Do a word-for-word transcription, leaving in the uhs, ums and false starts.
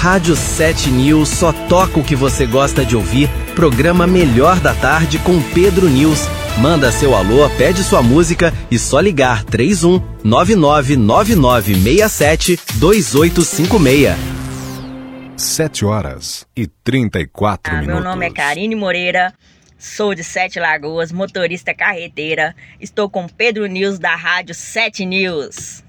Rádio sete News só toca o que você gosta de ouvir. Programa Melhor da Tarde com Pedro News. Manda seu alô, pede sua música e só ligar três um nove nove nove nove seis sete dois oito cinco seis. Sete horas e trinta e quatro ah, minutos. Meu nome é Karine Moreira, sou de Sete Lagoas, motorista carreteira. Estou com Pedro News da Rádio sete News.